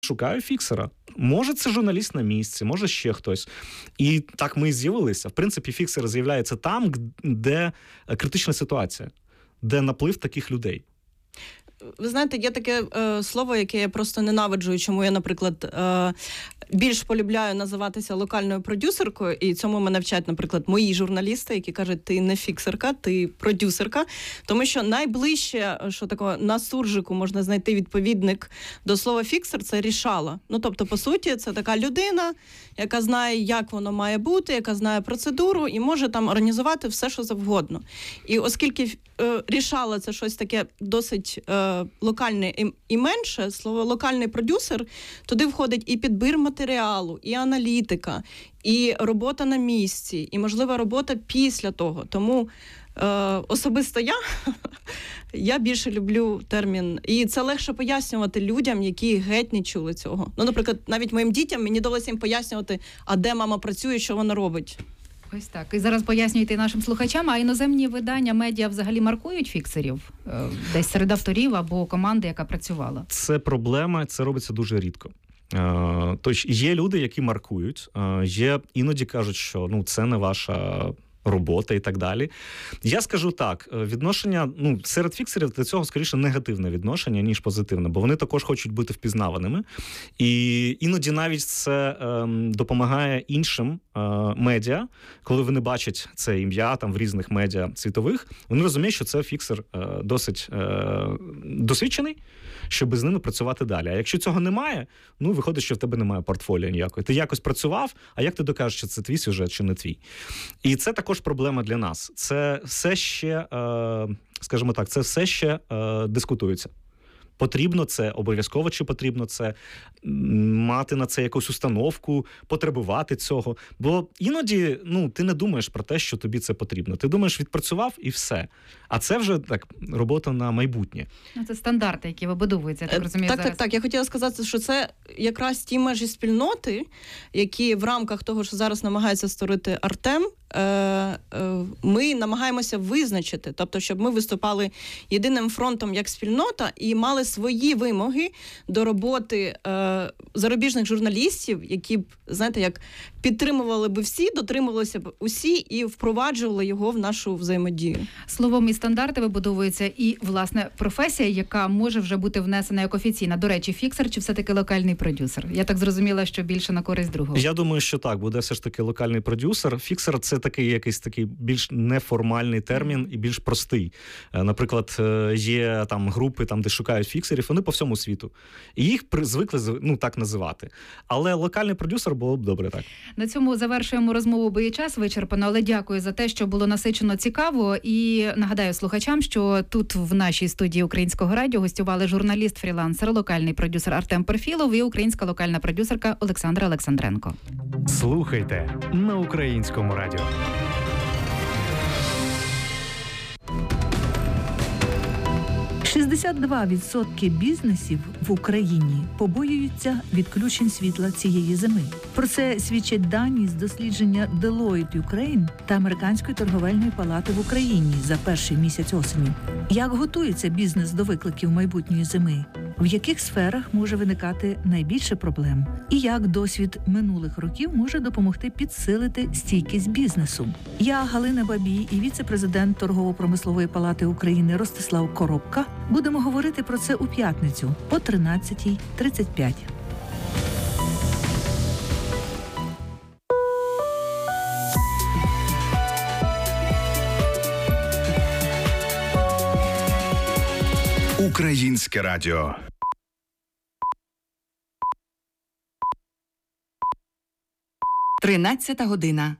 шукаю фіксера. Може, це журналіст на місці, може ще хтось. І так ми і з'явилися. В принципі, фіксер з'являється там, де критична ситуація, де наплив таких людей. Ви знаєте, є таке слово, яке я просто ненавиджу, чому я, наприклад, більш полюбляю називатися локальною продюсеркою, і цьому мене вчать, наприклад, мої журналісти, які кажуть, ти не фіксерка, ти продюсерка, тому що найближче, що такого на суржику можна знайти відповідник до слова фіксер, це рішала. Ну, тобто, по суті, це така людина, яка знає, як воно має бути, яка знає процедуру і може там організувати все, що завгодно. І оскільки рішала це щось таке досить локальне і менше, слово локальний продюсер, туди входить і підбір матеріалу, і аналітика, і робота на місці, і, можлива, робота після того. Тому особисто я більше люблю термін. І це легше пояснювати людям, які геть не чули цього. Ну, наприклад, навіть моїм дітям мені довелося їм пояснювати, а де мама працює, що вона робить. Ось так. І зараз пояснюєте нашим слухачам, а іноземні видання, медіа взагалі маркують фіксерів? Десь серед авторів або команди, яка працювала? Це проблема, це робиться дуже рідко. Тож є люди, які маркують, є іноді кажуть, що це не ваша робота і так далі. Я скажу так, відношення, серед фіксерів для цього, скоріше, негативне відношення, ніж позитивне, бо вони також хочуть бути впізнаваними. І іноді навіть це допомагає іншим медіа, коли вони бачать це ім'я там в різних медіа світових, вони розуміють, що це фіксер досить досвідчений, щоб з ними працювати далі. А якщо цього немає, виходить, що в тебе немає портфоліо ніякої. Ти якось працював, а як ти докажеш, що це твій сюжет чи не твій? І це також проблема для нас. Це все ще, скажімо так, це все ще дискутується. Потрібно це, обов'язково чи потрібно це, мати на це якусь установку, потребувати цього. Бо іноді, ти не думаєш про те, що тобі це потрібно. Ти думаєш, відпрацював і все. А це вже так робота на майбутнє. Це стандарти, які вибудовуються, я так розумію, зараз. Так. Я хотіла сказати, що це якраз ті межі спільноти, які в рамках того, що зараз намагається створити Артем, ми намагаємося визначити, тобто, щоб ми виступали єдиним фронтом як спільнота і мали свої вимоги до роботи зарубіжних журналістів, які б, знаєте, як підтримували би всі, дотримувалися б усі і впроваджували його в нашу взаємодію. Словом, і стандарти вибудовуються, і, власне, професія, яка може вже бути внесена як офіційна. До речі, фіксер чи все-таки локальний продюсер? Я так зрозуміла, що більше на користь другого. Я думаю, що так, буде все ж таки локальний продюсер. Фіксер – це такий якийсь такий більш неформальний термін і більш простий. Наприклад, є там групи, де шукають фіксерів, вони по всьому світу. І їх звикли так називати. Але локальний продюсер було б добре так. На цьому завершуємо розмову, бо і час вичерпано, але дякую за те, що було насичено цікаво. І нагадаю слухачам, що тут в нашій студії Українського радіо гостювали журналіст-фрілансер, локальний продюсер Артем Перфілов і українська локальна продюсерка Олександра Олександренко. Слухайте на Українському радіо. %62% бізнесів в Україні побоюються відключень світла цієї зими. Про це свідчать дані з дослідження Deloitte Ukraine та Американської торговельної палати в Україні за перший місяць осені. Як готується бізнес до викликів майбутньої зими? В яких сферах може виникати найбільше проблем? І як досвід минулих років може допомогти підсилити стійкість бізнесу? Я, Галина Бабій і віце-президент Торгово-промислової палати України Ростислав Коробка будемо говорити про це у п'ятницю о 13:35. Українське радіо. Тринадцята година.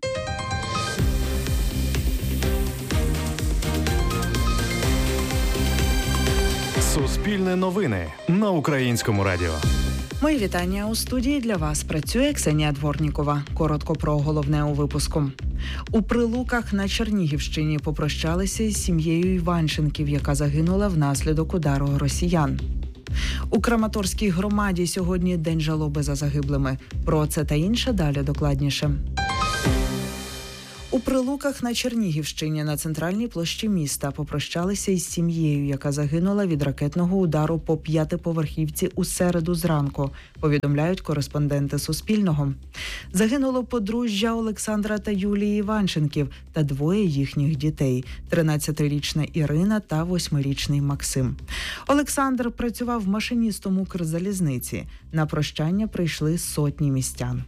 Суспільне новини на Українському радіо. Мої вітання. У студії для вас працює Ксенія Дворнікова. Коротко про головне у випуску. У Прилуках на Чернігівщині попрощалися з сім'єю Іванченків, яка загинула внаслідок удару росіян. У Краматорській громаді сьогодні день жалоби за загиблими. Про це та інше далі докладніше. У Прилуках на Чернігівщині на центральній площі міста попрощалися із сім'єю, яка загинула від ракетного удару по п'ятиповерхівці у середу зранку, повідомляють кореспонденти Суспільного. Загинуло подружжя Олександра та Юлії Іванченків та двоє їхніх дітей – 13-річна Ірина та 8-річний Максим. Олександр працював машиністом Укрзалізниці. На прощання прийшли сотні містян.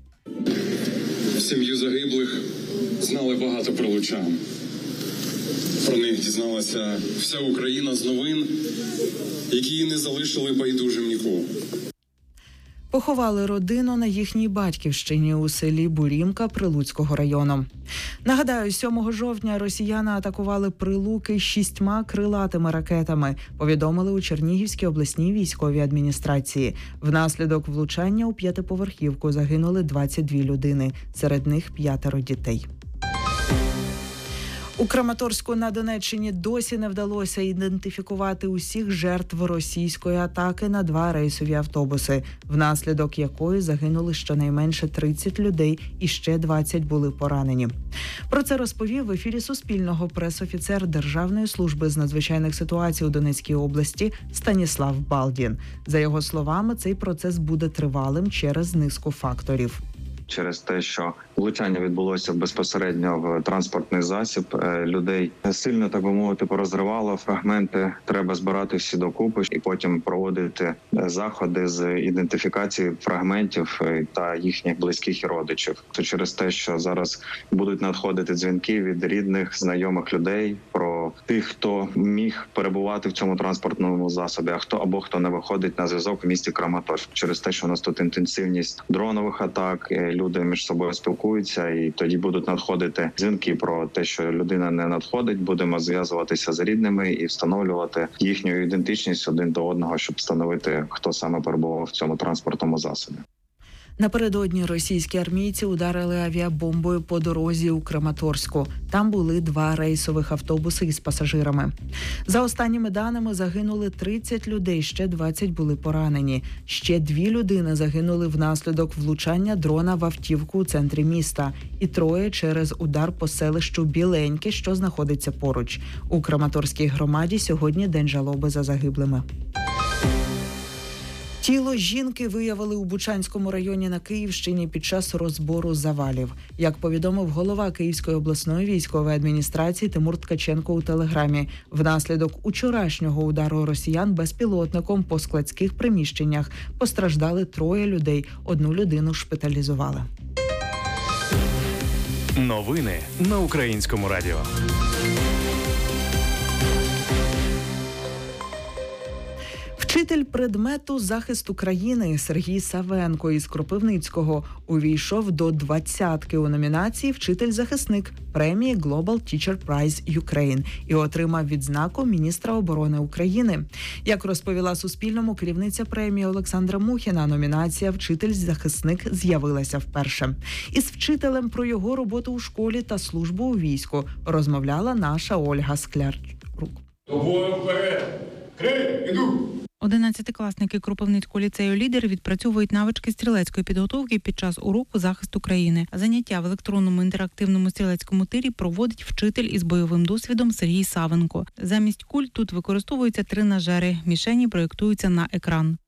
Сім'ю загиблих знали багато прилучан. Про них дізналася вся Україна з новин, які не залишили байдужим нікого. Поховали родину на їхній батьківщині у селі Бурімка Прилуцького району. Нагадаю, 7 жовтня росіяни атакували Прилуки 6 крилатими ракетами, повідомили у Чернігівській обласній військовій адміністрації. Внаслідок влучання у п'ятиповерхівку загинули 22 людини, серед них 5 дітей. У Краматорську на Донеччині досі не вдалося ідентифікувати усіх жертв російської атаки на 2 рейсові автобуси, внаслідок якої загинули щонайменше 30 людей і ще 20 були поранені. Про це розповів в ефірі Суспільного пресофіцер Державної служби з надзвичайних ситуацій у Донецькій області Станіслав Балдін. За його словами, цей процес буде тривалим через низку факторів. Через те, що влучання відбулося безпосередньо в транспортний засіб, людей сильно, так би мовити, порозривало, фрагменти треба збирати всі докупи і потім проводити заходи з ідентифікації фрагментів та їхніх близьких і родичів. Це через те, що зараз будуть надходити дзвінки від рідних, знайомих людей про тих, хто міг перебувати в цьому транспортному засобі, або хто не виходить на зв'язок в місті Краматорськ. Через те, що у нас тут інтенсивність дронових атак, люди між собою спілкуються, і тоді будуть надходити дзвінки про те, що людина не надходить. Будемо зв'язуватися з рідними і встановлювати їхню ідентичність один до одного, щоб встановити, хто саме перебував в цьому транспортному засобі. Напередодні російські армійці ударили авіабомбою по дорозі у Краматорську. Там були 2 рейсових автобуси із пасажирами. За останніми даними загинули 30 людей, ще 20 були поранені. Ще 2 людини загинули внаслідок влучання дрона в автівку у центрі міста. І 3 через удар по селищу Біленьке, що знаходиться поруч. У Краматорській громаді сьогодні день жалоби за загиблими. Тіло жінки виявили у Бучанському районі на Київщині під час розбору завалів. Як повідомив голова Київської обласної військової адміністрації Тимур Ткаченко у телеграмі, внаслідок учорашнього удару росіян безпілотником по складських приміщеннях постраждали 3 людей, 1 людину шпиталізували. Новини на Українському радіо. Вчитель предмету «Захист України» Сергій Савенко із Кропивницького увійшов до 20-ки у номінації «Вчитель-захисник» премії Global Teacher Prize Ukraine і отримав відзнаку міністра оборони України. Як розповіла Суспільному керівниця премії Олександра Мухіна, номінація «Вчитель-захисник» з'явилася вперше. Із вчителем про його роботу у школі та службу у війську розмовляла наша Ольга Склярук. До бою вперед! Крий, іду! 11-класники Кропивницького ліцею «Лідер» відпрацьовують навички стрілецької підготовки під час уроку «Захист України». Заняття в електронному інтерактивному стрілецькому тирі проводить вчитель із бойовим досвідом Сергій Савенко. Замість куль тут використовуються тренажери. Мішені проєктуються на екран.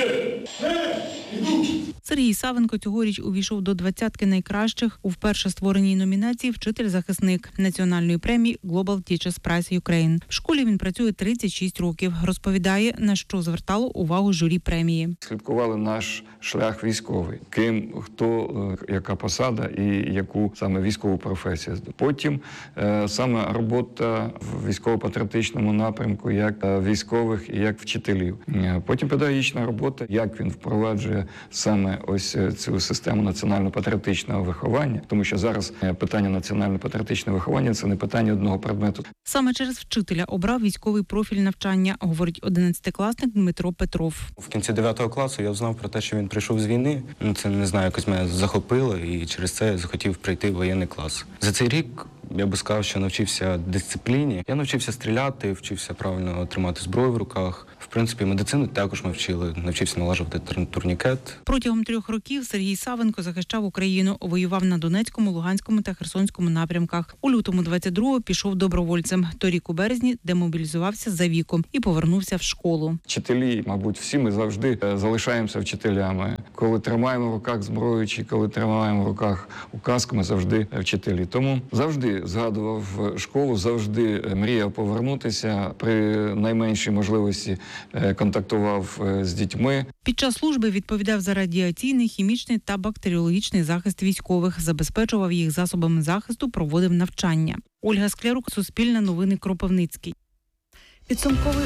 Сергій Савенко цьогоріч увійшов до 20-ки найкращих у вперше створеній номінації «Вчитель-захисник» національної премії Global Teachers Prize Ukraine. В школі він працює 36 років. Розповідає, на що звертало увагу журі премії. Слідкували наш шлях військовий. Ким, хто, яка посада і яку саме військову професію. Потім саме робота в військово-патріотичному напрямку як військових і як вчителів. Потім педагогічна робота, як він впроваджує саме ось цю систему національно-патріотичного виховання, тому що зараз питання національно-патріотичного виховання – це не питання одного предмету. Саме через вчителя обрав військовий профіль навчання, говорить 11-класник Дмитро Петров. В кінці 9 класу я знав про те, що він прийшов з війни. Це, не знаю, якось мене захопило, і через це я захотів прийти в воєнний клас. За цей рік я би сказав, що навчився дисципліні. Я навчився стріляти, вчився правильно тримати зброю в руках. В принципі, медицину також ми вчили. Навчився налажувати турнікет. Протягом 3 років Сергій Савенко захищав Україну, воював на Донецькому, Луганському та Херсонському напрямках. У лютому 22-го пішов добровольцем. Торік у березні демобілізувався за віком і повернувся в школу. Вчителі, мабуть, всі ми завжди залишаємося вчителями. Коли тримаємо в руках зброю, чи коли тримаємо в руках указку, ми завжди вчителі. Тому завжди згадував школу, завжди мріяв повернутися. При найменшій можливості контактував з дітьми. Під час служби відповідав за радіаційний, хімічний та бактеріологічний захист військових, забезпечував їх засобами захисту, проводив навчання. Ольга Склярук, Суспільне новини, Кропивницький. Підсумковий.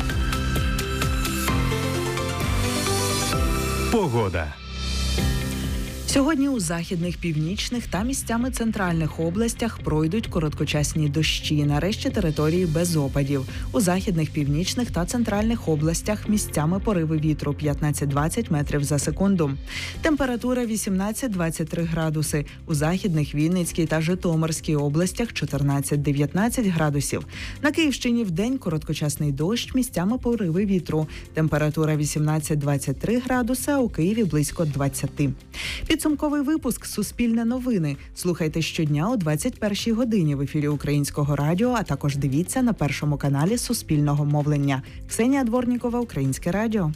Погода. Сьогодні у західних, північних та місцями центральних областях пройдуть короткочасні дощі. На решті території без опадів. У західних, північних та центральних областях місцями пориви вітру 15-20 метрів за секунду. Температура 18-23 градуси. У західних, Вінницькій та Житомирській областях 14-19 градусів. На Київщині вдень короткочасний дощ, місцями пориви вітру. Температура 18-23 градуси, а у Києві близько 20. Підсумковий випуск «Суспільне новини». Слухайте щодня о 21-й годині в ефірі Українського радіо, а також дивіться на першому каналі Суспільного мовлення. Ксенія Дворнікова, Українське радіо.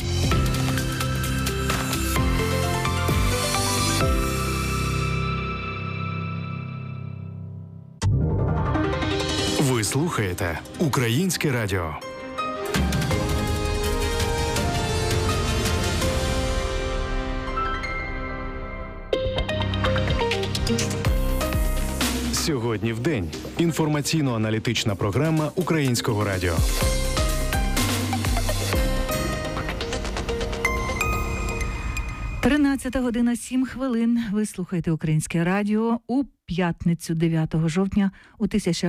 Ви слухаєте Українське радіо. Сьогодні в день. Інформаційно-аналітична програма Українського радіо. Година 7 хвилин. Ви слухаєте Українське радіо у п'ятницю 9 жовтня у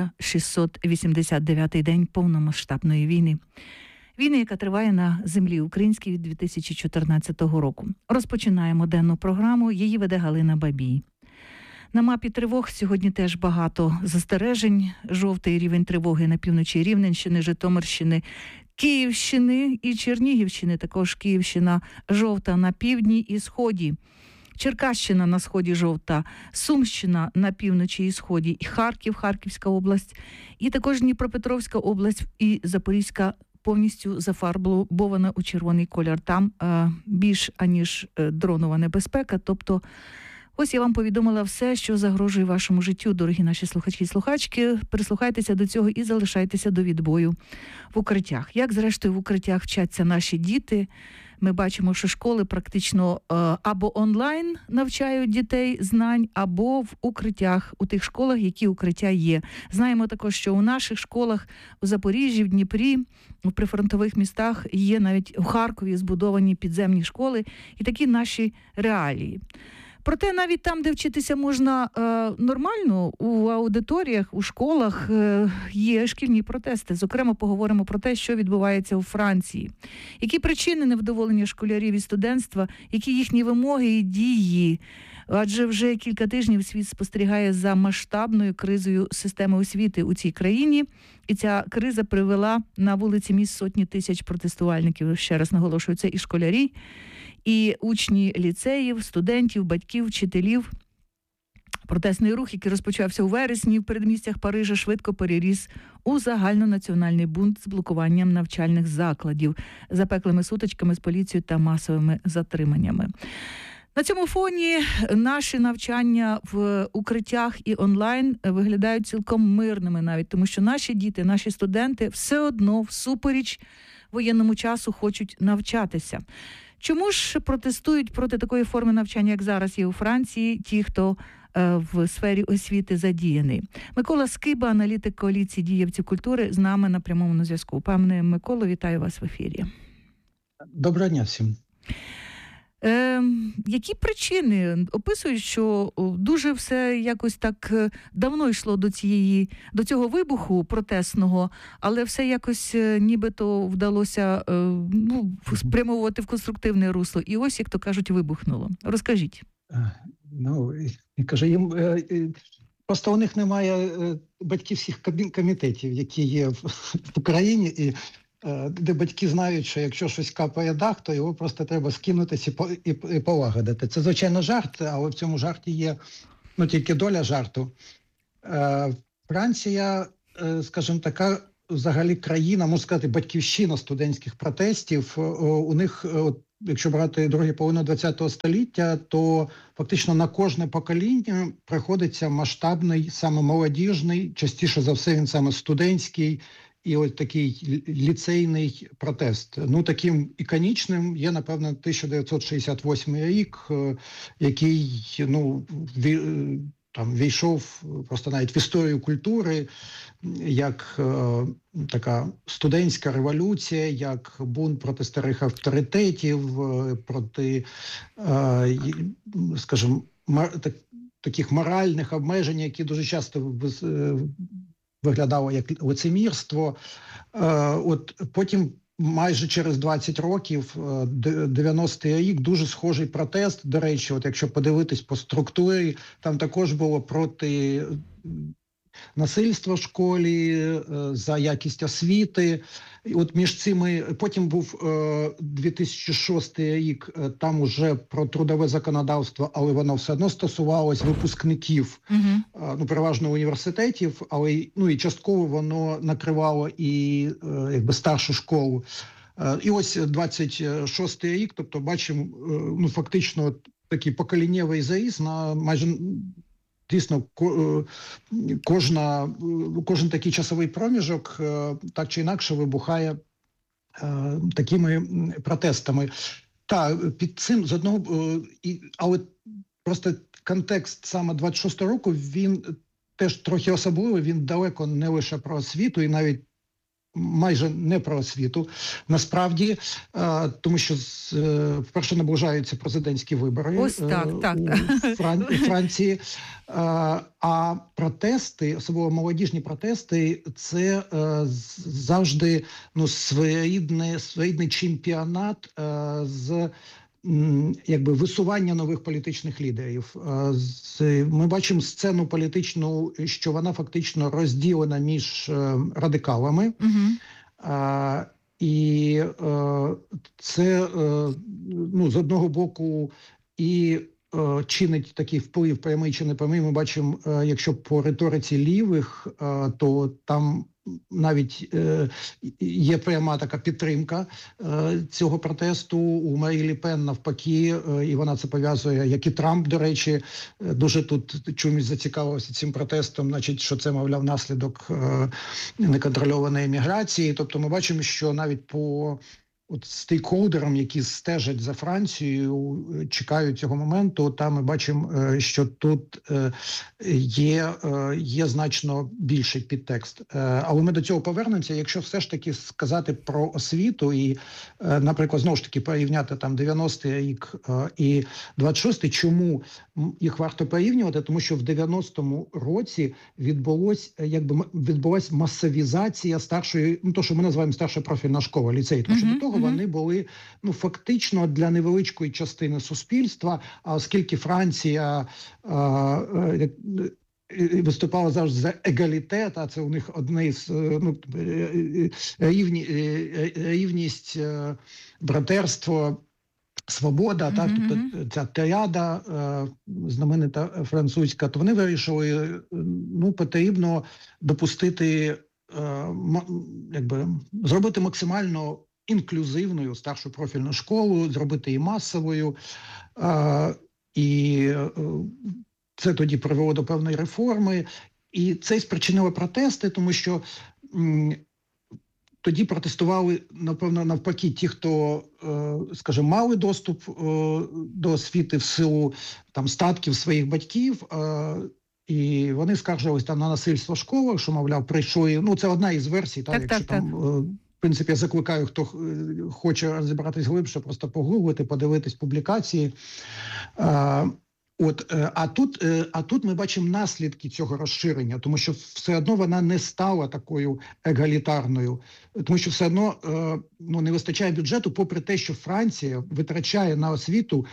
1689-й день повномасштабної війни. Війни, яка триває на землі українській від 2014 року. Розпочинаємо денну програму. Її веде Галина Бабій. На мапі тривог сьогодні теж багато застережень. Жовтий рівень тривоги на півночі Рівненщини, Житомирщини, Київщини і Чернігівщини. Також Київщина жовта на півдні і сході. Черкащина на сході жовта, Сумщина на півночі і сході, і Харків, Харківська область, і також Дніпропетровська область і Запорізька повністю зафарбована у червоний колір. Там більш аніж дронова небезпека, тобто ось я вам повідомила все, що загрожує вашому життю, дорогі наші слухачі і слухачки. Прислухайтеся до цього і залишайтеся до відбою в укриттях. Як, зрештою, в укриттях вчаться наші діти? Ми бачимо, що школи практично або онлайн навчають дітей знань, або в укриттях, у тих школах, які укриття є. Знаємо також, що у наших школах у Запоріжжі, в Дніпрі, в прифронтових містах є навіть у Харкові збудовані підземні школи. І такі наші реалії. Проте навіть там, де вчитися можна нормально, у аудиторіях, у школах є шкільні протести. Зокрема, поговоримо про те, що відбувається у Франції. Які причини невдоволення школярів і студентства, які їхні вимоги і дії. Адже вже кілька тижнів світ спостерігає за масштабною кризою системи освіти у цій країні. І ця криза привела на вулиці міст сотні тисяч протестувальників. Ще раз наголошую, це і школярі, і учні ліцеїв, студентів, батьків, вчителів. Протестний рух, який розпочався у вересні в передмістях Парижа, швидко переріс у загальнонаціональний бунт з блокуванням навчальних закладів, запеклими сутичками з поліцією та масовими затриманнями. На цьому фоні наші навчання в укриттях і онлайн виглядають цілком мирними навіть, тому що наші діти, наші студенти все одно всупереч воєнному часу хочуть навчатися. Чому ж протестують проти такої форми навчання, як зараз є у Франції, ті, хто в сфері освіти задіяний? Микола Скиба, аналітик коаліції діячів культури, з нами на прямому зв'язку. Пане Миколо, вітаю вас в ефірі. Доброго дня всім. Які причини описують, що дуже все якось так давно йшло до цього вибуху протестного, але все якось нібито вдалося спрямовувати в конструктивне русло. І ось, як то кажуть, вибухнуло. Розкажіть. Просто у них немає батьківських комітетів, які є в Україні, і де батьки знають, що якщо щось капає дах, то його просто треба скинутися і полагодити. Це, звичайно, жарт, але в цьому жарті є тільки доля жарту. Франція, скажімо, така взагалі країна, можна сказати, батьківщина студентських протестів. У них, якщо брати другу половину ХХ століття, то фактично на кожне покоління приходиться масштабний, саме молодіжний, частіше за все він саме студентський і ось такий ліцейний протест. Таким іконічним є, напевно, 1968 рік, який, там війшов просто навіть в історію культури, як така студентська революція, як бунт проти старих авторитетів, проти, скажімо, таких моральних обмежень, які дуже часто виглядало як лицемірство. Потім майже через 20 років, 90-й рік, дуже схожий протест. До речі, якщо подивитись по структурі, там також було проти насильства в школі, за якість освіти. І між цими, потім був 2006 рік, там уже про трудове законодавство, але воно все одно стосувалось випускників, переважно університетів, але і частково воно накривало і старшу школу. І ось 26-й рік, тобто бачимо, фактично такий поколіннєвий заїзд на майже... Дійсно, кожен такий часовий проміжок так чи інакше вибухає такими протестами. Під цим з одного, але просто контекст саме 26-го року, він теж трохи особливий, він далеко не лише про освіту і навіть майже не про освіту, насправді, тому що вперше наближаються президентські вибори у Франції, а протести, особливо молодіжні протести, це завжди своєрідний чемпіонат з висування нових політичних лідерів. Ми бачимо сцену політичну, що вона фактично розділена між радикалами. І це, з одного боку, і чинить такий вплив, прямий чи непрямий. Ми бачимо, якщо по риториці лівих, то там навіть є пряма така підтримка цього протесту. У Марі Ле Пен навпаки, і вона це пов'язує, як і Трамп, до речі, дуже тут чомусь зацікавився цим протестом, значить, що це, мовляв, наслідок неконтрольованої міграції. Тобто ми бачимо, що навіть по стейкхолдерам, які стежать за Францією, чекають цього моменту, там ми бачимо, що тут є значно більший підтекст. Але ми до цього повернемося. Якщо все ж таки сказати про освіту і, наприклад, знову ж таки порівняти там 90-й рік і 26-й, чому їх варто порівнювати? Тому що в 90-му році відбулась масовізація старшої, то, що ми називаємо старша профільна школа, ліцей, тому що до того вони були фактично для невеличкої частини суспільства, а оскільки Франція виступала завжди за егалітет, а це у них одне з рівність, братерство, свобода, тобто ця тріада знаменита французька, то вони вирішили, потрібно допустити, зробити максимально інклюзивною старшу профільну школу, зробити її масовою, і це тоді привело до певної реформи, і це спричинило протести, тому що тоді протестували, напевно, навпаки, ті, хто, скажімо, мали доступ до освіти в силу там статків своїх батьків, і вони скаржились там на насильство в школах, що, мовляв, прийшли, це одна із версій, в принципі, я закликаю, хто хоче розібратись глибше, просто погуглити, подивитись публікації. А тут ми бачимо наслідки цього розширення, тому що все одно вона не стала такою егалітарною, тому що все одно не вистачає бюджету, попри те, що Франція витрачає на освіту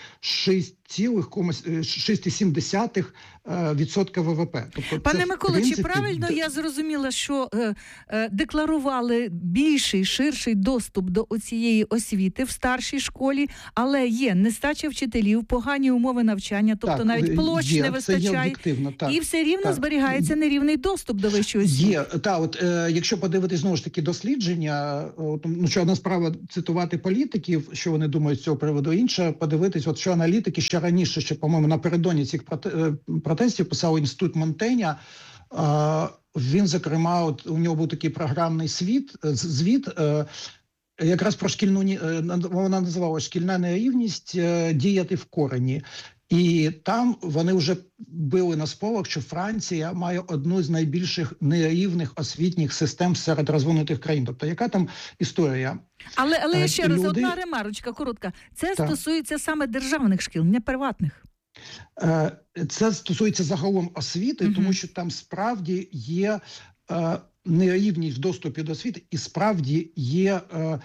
6,7% ВВП. Тобто, пане Миколо, чи правильно я зрозуміла, що декларували більший, ширший доступ до цієї освіти в старшій школі, але є нестача вчителів, погані умови навчання, тобто навіть площ не вистачає, і все рівно зберігається нерівний доступ до вищої освіти. Якщо подивитись знову ж таки дослідження, що одна справа цитувати політиків, що вони думають з цього приводу, інша подивитись, що аналітики ще раніше, ще, по-моєму, напередодні цих протестів писав Інститут Монтеня. Він, зокрема, у нього був такий програмний звіт, якраз про вона називалась «Шкільна нерівність. Діяти в корені». І там вони вже били на сполох, що Франція має одну з найбільших нерівних освітніх систем серед розвинутих країн. Тобто, яка там історія? Але ще раз, одна ремарочка коротка. Це стосується саме державних шкіл, не приватних. Це стосується загалом освіти, тому що там справді є нерівність в доступі до освіти, і справді є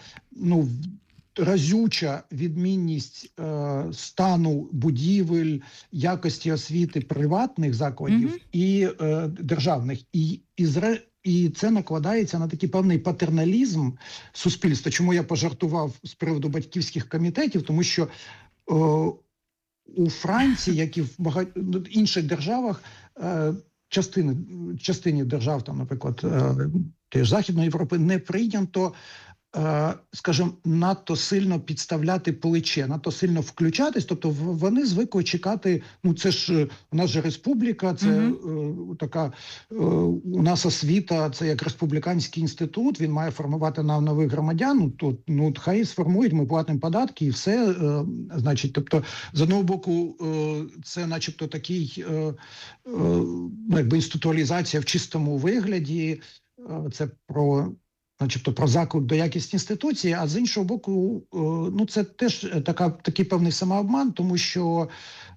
разюча відмінність стану будівель, якості освіти приватних закладів і державних. І це накладається на такий певний патерналізм суспільства. Чому я пожартував з приводу батьківських комітетів, тому що у Франції, як і в інших державах, частині держав, там, наприклад, теж Західної Європи, не прийнято, скажімо, надто сильно підставляти плече, надто сильно включатись. Тобто вони звикли чекати, це ж у нас же республіка, це така, у нас освіта, це як республіканський інститут, він має формувати нам нових громадян, хай сформують, ми платимо податки і все, значить, тобто, з одного боку, це начебто такий, якби інституалізація в чистому вигляді, це начебто про заклик до якісті інституції, а з іншого боку, це теж такий певний самообман, тому що,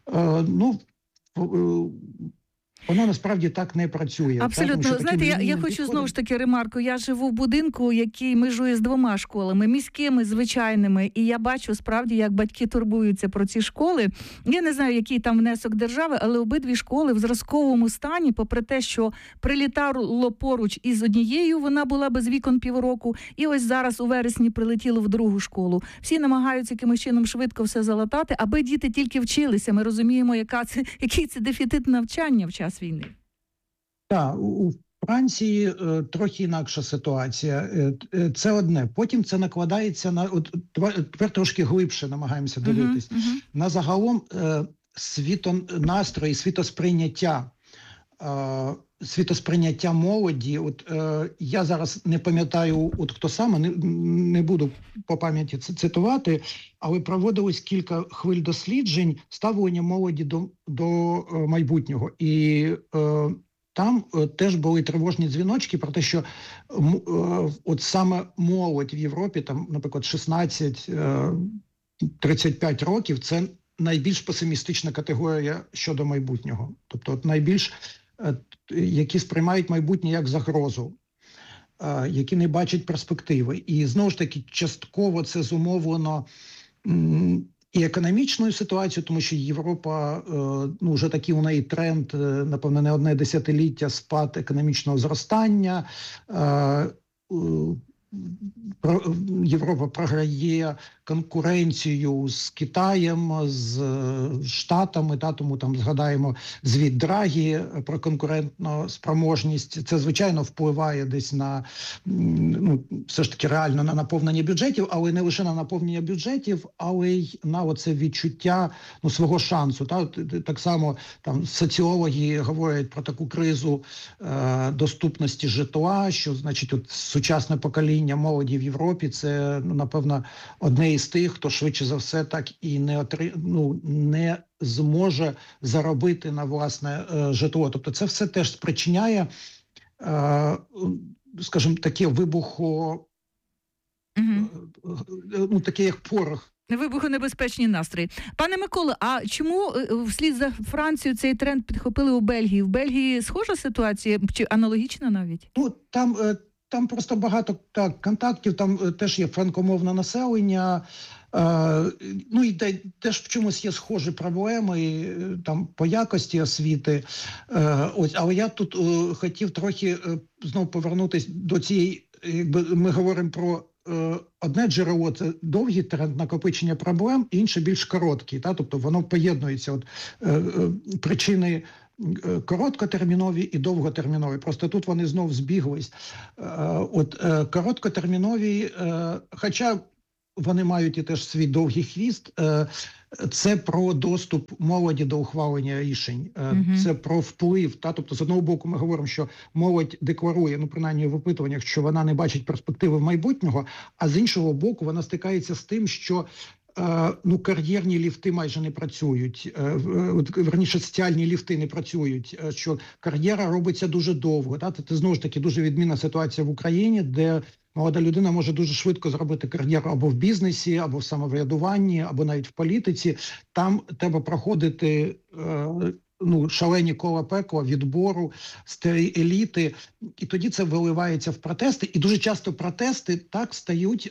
вона насправді так не працює. Абсолютно. Знаєте, я хочу знову ж таки ремарку. Я живу в будинку, який межує з 2 школами, міськими, звичайними, і я бачу справді, як батьки турбуються про ці школи. Я не знаю, який там внесок держави, але обидві школи в зразковому стані, попри те, що прилітало поруч із однією, вона була без вікон півроку, і ось зараз у вересні прилетіло в другу школу. Всі намагаються якимось чином швидко все залатати, аби діти тільки вчилися. Ми розуміємо, який це дефіцит навчання в час війни. Так, у Франції трохи інакша ситуація. Це одне. Потім це накладається на... Тепер трошки глибше намагаємося дивитись. На загалом світонастрої, світосприйняття молоді. Я зараз не пам'ятаю, хто саме, не буду по пам'яті цитувати, але проводилось кілька хвиль досліджень ставлення молоді до майбутнього. І там теж були тривожні дзвіночки про те, що саме молодь в Європі, там, наприклад, 16-35 років, це найбільш песимістична категорія щодо майбутнього. Тобто найбільш, які сприймають майбутнє як загрозу, які не бачать перспективи. І знову ж таки, частково це зумовлено і економічною ситуацією, тому що Європа, вже такий у неї тренд, напевно, не одне десятиліття спад економічного зростання, Європа програє конкуренцію з Китаєм, з Штатами, тому там згадаємо звіт Драгі про конкурентну спроможність. Це, звичайно, впливає десь на, все ж таки реально на наповнення бюджетів, але не лише на наповнення бюджетів, але й на оце відчуття свого шансу. Так само там соціологи говорять про таку кризу доступності житла, що, значить, сучасне покоління молоді в Європі – це, напевно, одне із тих, хто швидше за все так і не зможе заробити на власне житло. Тобто це все теж спричиняє, скажімо, таке таке як порох Вибухонебезпечні настрої. Пане Миколо, а чому вслід за Францією цей тренд підхопили у Бельгії? В Бельгії схожа ситуація, чи аналогічна навіть? Ну, там просто багато контактів, там теж є франкомовне населення, ну і теж в чомусь є схожі проблеми там по якості освіти. Ось, але я тут хотів трохи знову повернутися до цієї, якби ми говоримо про одне джерело – це довгий тренд накопичення проблем, інше більш короткий. Тобто воно поєднується, причини короткотермінові і довготермінові. Просто тут вони знов збіглись. Короткотермінові, хоча вони мають і теж свій довгий хвіст, це про доступ молоді до ухвалення рішень, це про вплив. Тобто, з одного боку, ми говоримо, що молодь декларує, ну, принаймні в опитуваннях, що вона не бачить перспективи майбутнього, а з іншого боку, вона стикається з тим, що кар'єрні ліфти майже не працюють, верніше, соціальні ліфти не працюють, що кар'єра робиться дуже довго. Це, знову ж таки, дуже відмінна ситуація в Україні, де молода людина може дуже швидко зробити кар'єру або в бізнесі, або в самоврядуванні, або навіть в політиці. Там треба проходити шалені кола пекла, відбору, старі еліти, і тоді це виливається в протести. І дуже часто протести стають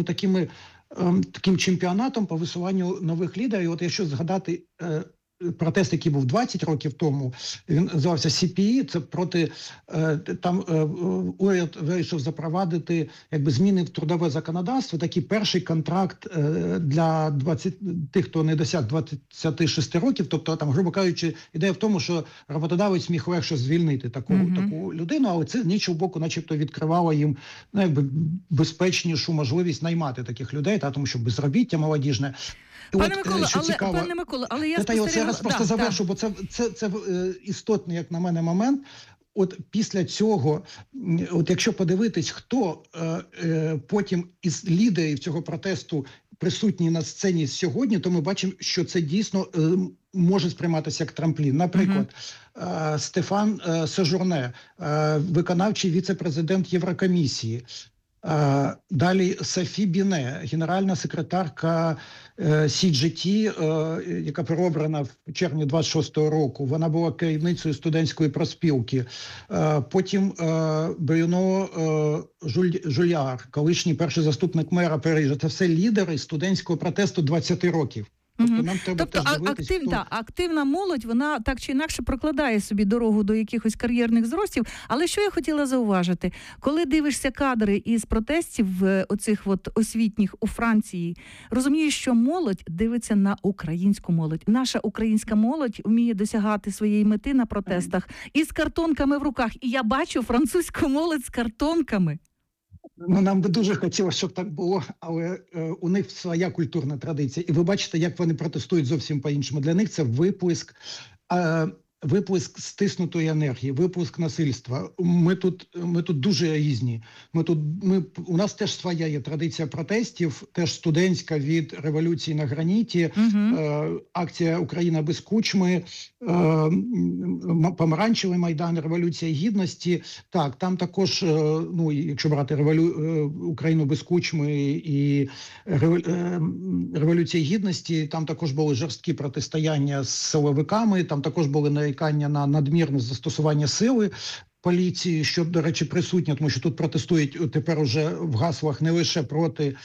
таким чемпіонатом по висуванню нових лідерів. От якщо згадати протест, який був 20 років тому, він називався CPE, це проти, там уряд вирішив запровадити зміни в трудове законодавство, такий перший контракт для тих, хто не досяг 26 років, тобто, там, грубо кажучи, ідея в тому, що роботодавець міг легше звільнити таку людину, але це з іншого боку начебто відкривало їм безпечнішу можливість наймати таких людей, тому що безробіття молодіжне. Пане Миколо, але я зараз просто завершу, бо це істотний, як на мене, момент. От після цього, якщо подивитись, хто потім із лідерів цього протесту присутній на сцені сьогодні, то ми бачимо, що це дійсно може сприйматися як трамплін. Наприклад, Стефан Сежурне, виконавчий віце-президент Єврокомісії. Далі Софі Біне, генеральна секретарка CGT, яка переобрана в червні 26-го року. Вона була керівницею студентської профспілки. Потім Брюно Жульяр, колишній перший заступник мера Парижа. Це все лідери студентського протесту 20 років. Тобто активна молодь, вона так чи інакше прокладає собі дорогу до якихось кар'єрних зростів. Але що я хотіла зауважити? Коли дивишся кадри із протестів оцих освітніх у Франції, розумієш, що молодь дивиться на українську молодь. Наша українська молодь вміє досягати своєї мети на протестах із картонками в руках. І я бачу французьку молодь з картонками. Нам би дуже хотілося, щоб так було, але у них своя культурна традиція. І ви бачите, як вони протестують зовсім по-іншому. Для них це виплеск стиснутої енергії, виплеск насильства. Ми тут дуже різні. У нас теж своя є традиція протестів, теж студентська від революції на граніті, акція «Україна без кучми», Помаранчевий майдан, Революція Гідності. Так, там також, якщо брати Україну без кучми і Революція Гідності, там також були жорсткі протистояння з силовиками, там також були нарікання на надмірне застосування сили поліції, що, до речі, присутнє, тому що тут протестують тепер уже в гаслах не лише проти,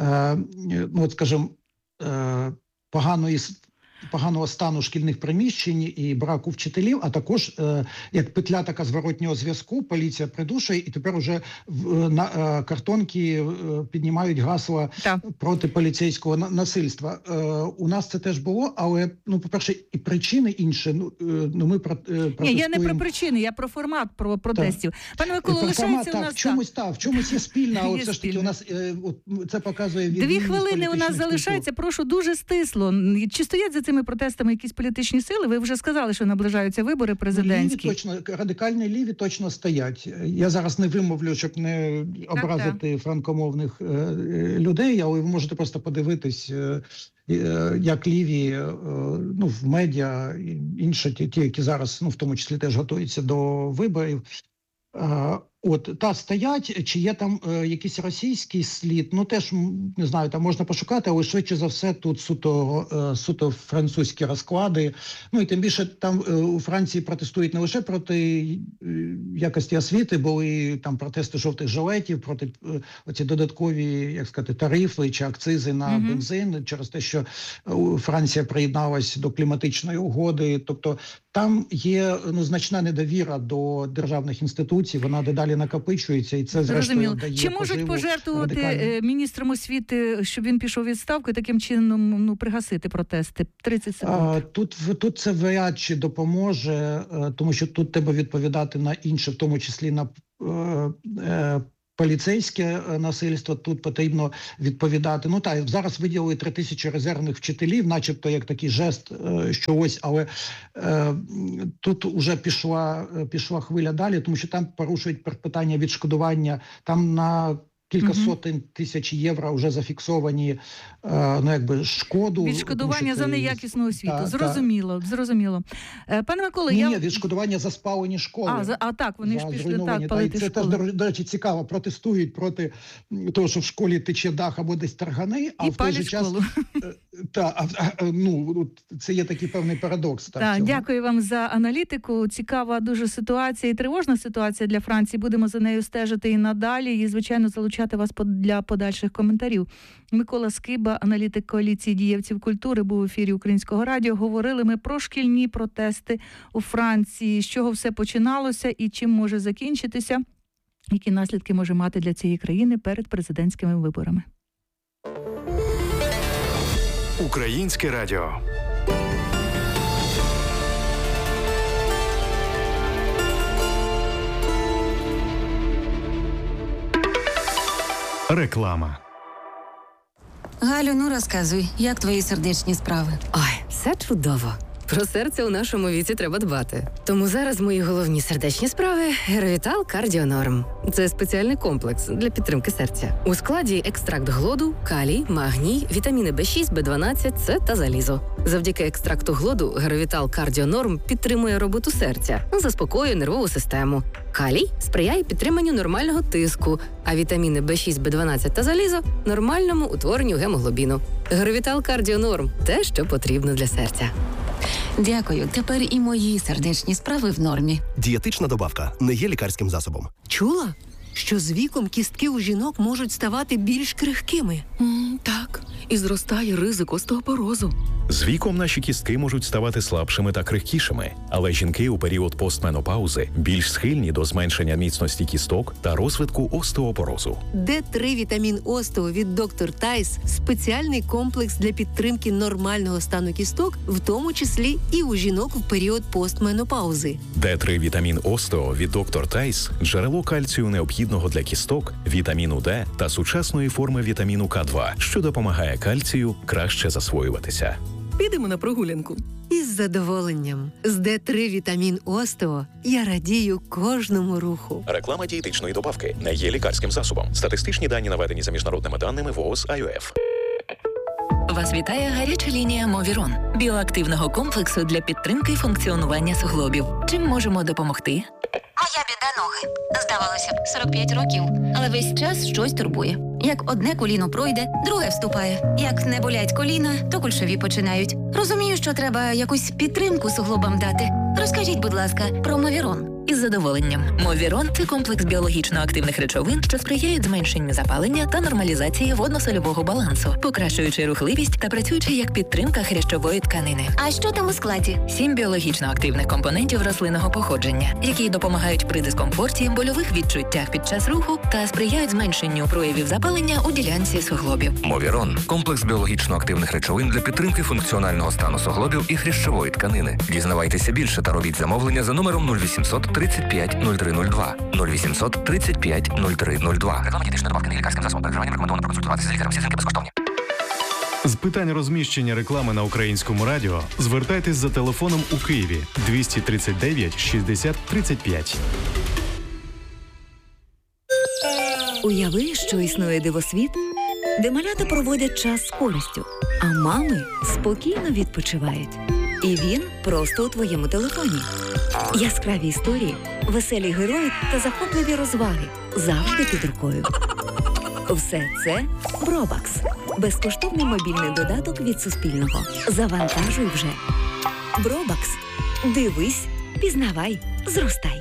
поганого стану шкільних приміщень і браку вчителів, а також як петля така зворотнього зв'язку, поліція придушує, і тепер уже на картонки піднімають гасла проти поліцейського насильства. У нас це теж було, але, по-перше, і причини інші. Ми протестуємо. Ні, я не про причини, я про формат, про протестів. Пане Миколо, лишається у нас... В чомусь є спільна, але все ж таки у нас це показує... 2 хвилини у нас залишається, прошу, дуже стисло. Чи стоять за цими протестами якісь політичні сили? Ви вже сказали, що наближаються вибори президентські. Радикальні ліві точно стоять. Я зараз не вимовлю, щоб не образити франкомовних людей, але ви можете просто подивитись, як ліві в медіа, інші ті, які зараз, в тому числі теж готуються до виборів. стоять, чи є там якийсь російський слід, ну теж, не знаю, там можна пошукати, але швидше за все тут суто французькі розклади. Ну і тим більше там у Франції протестують не лише проти якості освіти, були там протести жовтих жилетів, проти оці додаткові, як сказати, тарифи чи акцизи на бензин, через те, що Франція приєдналась до кліматичної угоди. Тобто там є значна недовіра до державних інституцій, вона дедалі накопичується, і це зрештою дає Чи можуть пожертвувати міністром освіти, щоб він пішов у відставку і таким чином пригасити протести? 30 секунд. Тут це вряд чи допоможе, тому що тут треба відповідати на інше, в тому числі на поліцейське насильство, тут потрібно відповідати. Ну так, зараз виділили 3000 резервних вчителів, начебто як такий жест, що ось, але тут вже пішла хвиля далі, тому що там порушують питання відшкодування, там на кілька сотень тисяч євро вже зафіксовані шкоду. Відшкодування за неякісну освіту. Зрозуміло. Пане Миколо, Ні, відшкодування за спалені школи. Так, вони ж пішли палити школи. Це теж, до речі, цікаво, протестують проти того, що в школі тече дах або десь таргани, а в той же час... це є такий певний парадокс. Дякую вам за аналітику. Цікава дуже ситуація і тривожна ситуація для Франції. Будемо за нею стежити і надалі, і, звичайно, залучати вас для подальших коментарів. Микола Скиба, аналітик коаліції дієвців культури, був в ефірі Українського радіо. Говорили ми про шкільні протести у Франції, з чого все починалося і чим може закінчитися, які наслідки може мати для цієї країни перед президентськими виборами. Українське радіо. Реклама. Галю, розказуй, як твої сердечні справи? Ой, все чудово. Про серце у нашому віці треба дбати. Тому зараз мої головні сердечні справи – Геровітал Кардіонорм. Це спеціальний комплекс для підтримки серця. У складі екстракт глоду, калій, магній, вітаміни B6, B12, С та залізо. Завдяки екстракту глоду Геровітал Кардіонорм підтримує роботу серця, заспокоює нервову систему. Калій сприяє підтриманню нормального тиску, а вітаміни B6, B12 та залізо – нормальному утворенню гемоглобіну. Геровітал Кардіонорм – те, що потрібно для серця. Дякую. Тепер і мої сердечні справи в нормі. Дієтична добавка не є лікарським засобом. Чула, що з віком кістки у жінок можуть ставати більш крихкими? Так. І зростає ризик остеопорозу. З віком наші кістки можуть ставати слабшими та крихкішими, але жінки у період постменопаузи більш схильні до зменшення міцності кісток та розвитку остеопорозу. Д3 вітамін остео від доктор Тайс – спеціальний комплекс для підтримки нормального стану кісток, в тому числі і у жінок в період постменопаузи. Д3 вітамін остео від доктор Тайс – джерело кальцію необхідного для кісток, вітаміну Д та сучасної форми вітаміну К2, що допомагає кальцію краще засвоюватися. Підемо на прогулянку. Із задоволенням. З Д3 вітамін остео я радію кожному руху. Реклама дієтичної добавки не є лікарським засобом. Статистичні дані наведені за міжнародними даними ВООЗ АЮФ. Вас вітає гаряча лінія Movieron – біоактивного комплексу для підтримки функціонування суглобів. Чим можемо допомогти? Моя біда – ноги. Здавалося б, 45 років, але весь час щось турбує. Як одне коліно пройде, друге вступає. Як не болять коліна, то кульшові починають. Розумію, що треба якусь підтримку суглобам дати. Розкажіть, будь ласка, про Movieron. Із задоволенням. Movieron – це комплекс біологічно активних речовин, що сприяють зменшенню запалення та нормалізації водно-сольового балансу, покращуючи рухливість та працюючи як підтримка хрящової тканини. А що там у складі? 7 біологічно активних компонентів рослинного походження, які допомагають при дискомфорті, больових відчуттях під час руху та сприяють зменшенню проявів запалення у ділянці суглобів. Movieron – комплекс біологічно активних речовин для підтримки функціонального стану суглобів і хрящової тканини. Дізнавайтеся більше та робіть замовлення за номером 0800 35 0302. 0800 35 0302. Реклама дієтичної добавки не є лікарським засобом. При вживанні рекомендовано проконсультуватися з лікарем. Всі дзвінки безкоштовні. З питань розміщення реклами на Українському радіо звертайтесь за телефоном у Києві 239 60 35. Уяви, що існує дивосвіт, де малята проводять час з користю, а мами спокійно відпочивають. І він просто у твоєму телефоні. Яскраві історії, веселі герої та захопливі розваги завжди під рукою. Все це Бробакс. Безкоштовний мобільний додаток від Суспільного. Завантажуй вже. Бробакс. Дивись, пізнавай, зростай.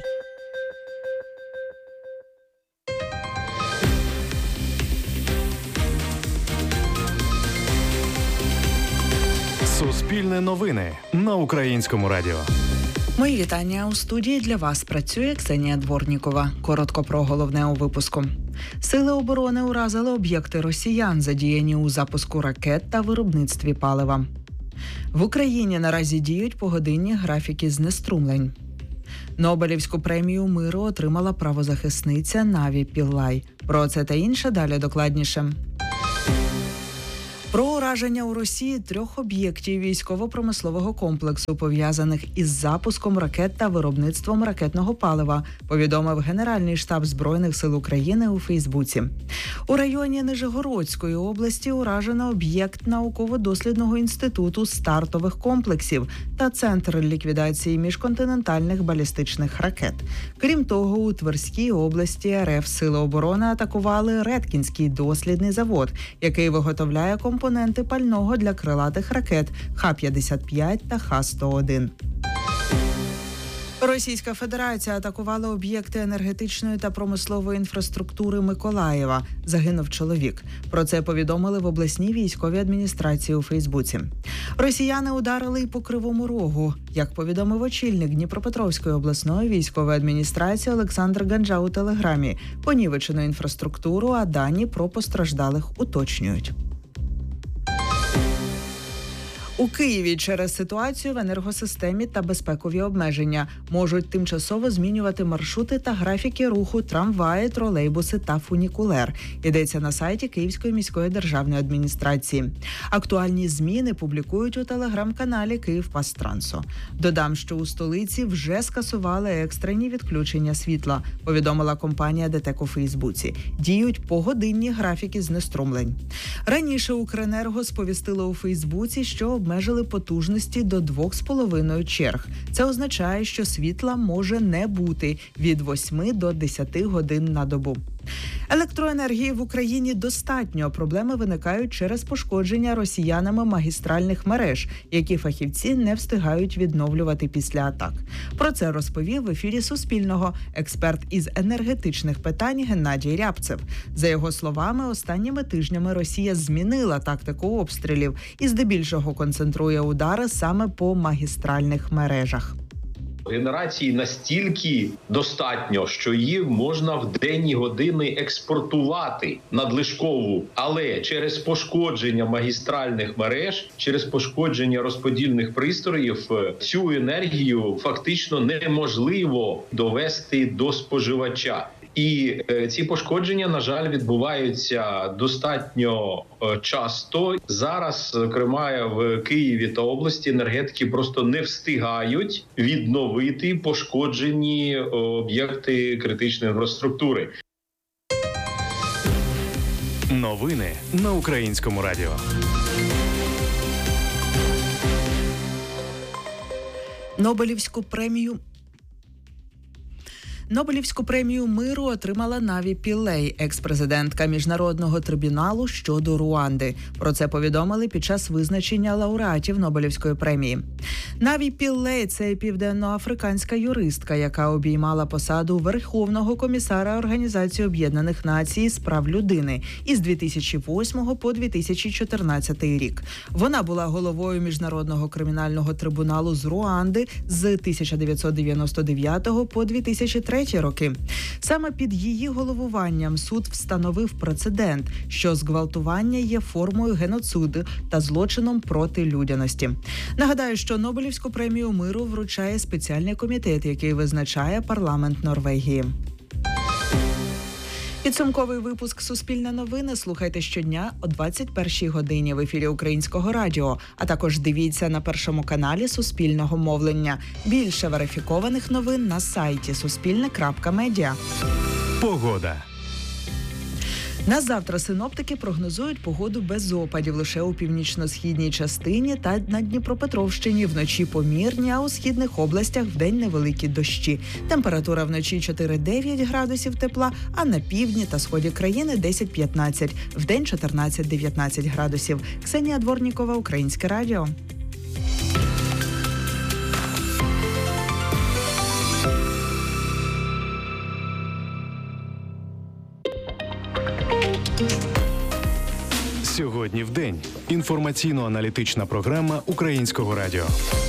Суспільне новини на Українському радіо. Мої вітання у студії. Для вас працює Ксенія Дворнікова. Коротко про головне у випуску. Сили оборони уразили об'єкти росіян, задіяні у запуску ракет та виробництві палива. В Україні наразі діють погодинні графіки знеструмлень. Нобелівську премію миру отримала правозахисниця Наві Піллай. Про це та інше далі докладніше. Про ураження у Росії 3 об'єктів військово-промислового комплексу, пов'язаних із запуском ракет та виробництвом ракетного палива, повідомив Генеральний штаб Збройних сил України у Фейсбуці. У районі Нижегородської області уражено об'єкт науково-дослідного інституту стартових комплексів та Центр ліквідації міжконтинентальних балістичних ракет. Крім того, у Тверській області РФ Сили оборони атакували Редкінський дослідний завод, який виготовляє компоненти пального для крилатих ракет Х-55 та Х-101. Російська Федерація атакувала об'єкти енергетичної та промислової інфраструктури Миколаєва. Загинув чоловік. Про це повідомили в обласній військовій адміністрації у Фейсбуці. Росіяни ударили й по Кривому Рогу. Як повідомив очільник Дніпропетровської обласної військової адміністрації Олександр Ганджа у Телеграмі, понівечено інфраструктуру, а дані про постраждалих уточнюють. У Києві через ситуацію в енергосистемі та безпекові обмеження можуть тимчасово змінювати маршрути та графіки руху трамваї, тролейбуси та фунікулер. Йдеться на сайті Київської міської державної адміністрації. Актуальні зміни публікують у телеграм-каналі «Київпастрансо». Додам, що у столиці вже скасували екстрені відключення світла, повідомила компанія ДТЕК у Фейсбуці. Діють погодинні графіки знеструмлень. Раніше Укренерго сповістило у Фейсбуці, що обмежили потужності до 2,5 черг. Це означає, що світла може не бути від 8 до 10 годин на добу. Електроенергії в Україні достатньо. Проблеми виникають через пошкодження росіянами магістральних мереж, які фахівці не встигають відновлювати після атак. Про це розповів в ефірі Суспільного експерт із енергетичних питань Геннадій Рябцев. За його словами, останніми тижнями Росія змінила тактику обстрілів і здебільшого концентрує удари саме по магістральних мережах. Генерації настільки достатньо, що її можна в денні години експортувати надлишкову, але через пошкодження магістральних мереж, через пошкодження розподільних пристроїв цю енергію фактично неможливо довести до споживача. І ці пошкодження, на жаль, відбуваються достатньо часто. Зараз, зокрема, в Києві та області енергетики просто не встигають відновити пошкоджені об'єкти критичної інфраструктури. Новини на Українському радіо. Нобелівську премію миру отримала Наві Піллей, екс-президентка Міжнародного трибуналу щодо Руанди. Про це повідомили під час визначення лауреатів Нобелівської премії. Наві Піллей – це південноафриканська юристка, яка обіймала посаду Верховного комісара Організації Об'єднаних Націй з прав людини із 2008 по 2014 рік. Вона була головою Міжнародного кримінального трибуналу з Руанди з 1999 по 2003 роки. Саме під її головуванням суд встановив прецедент, що зґвалтування є формою геноциду та злочином проти людяності. Нагадаю, що Нобелівську премію миру вручає спеціальний комітет, який визначає парламент Норвегії. Підсумковий випуск «Суспільне новини» слухайте щодня о 21-й годині в ефірі Українського радіо, а також дивіться на Першому каналі Суспільного мовлення. Більше верифікованих новин на сайті suspilne.media. Погода. На завтра синоптики прогнозують погоду без опадів лише у північно-східній частині та на Дніпропетровщині. Вночі помірні, а у східних областях вдень невеликі дощі. Температура вночі 4-9 градусів тепла, а на півдні та сході країни 10-15. Вдень 14-19 градусів. Ксенія Дворнікова, Українське радіо. Сьогодні в день. Інформаційно-аналітична програма Українського радіо.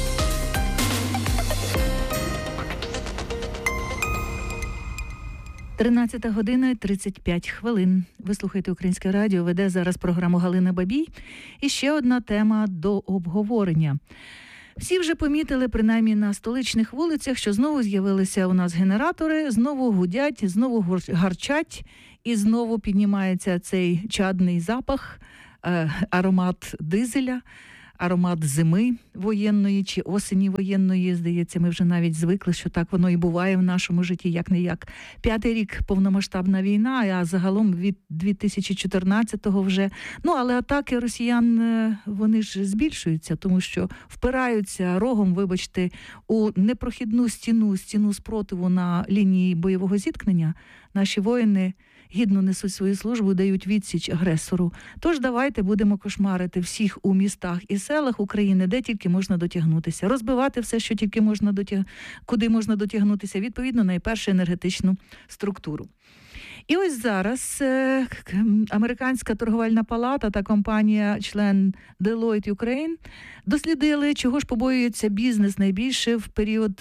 13 година 35 хвилин. Ви слухаєте Українське радіо, веде зараз програму Галина Бабій. І ще одна тема до обговорення. Всі вже помітили, принаймні на столичних вулицях, що знову з'явилися у нас генератори, знову гудять, знову гарчать, і знову піднімається цей чадний запах, аромат дизеля, аромат зими воєнної чи осені воєнної. Здається, ми вже навіть звикли, що так воно і буває в нашому житті, як-не-як. 5-й рік повномасштабна війна, а загалом від 2014-го вже. Але атаки росіян, вони ж збільшуються, тому що впираються рогом, вибачте, у непрохідну стіну спротиву на лінії бойового зіткнення. Наші воїни гідно несуть свою службу, дають відсіч агресору. Тож давайте будемо кошмарити всіх у містах і селах України, де тільки можна дотягнутися. Розбивати все, що тільки можна куди можна дотягнутися, відповідно, найперше енергетичну структуру. І ось зараз Американська торговельна палата та компанія-член Deloitte Ukraine дослідили, чого ж побоюється бізнес найбільше в період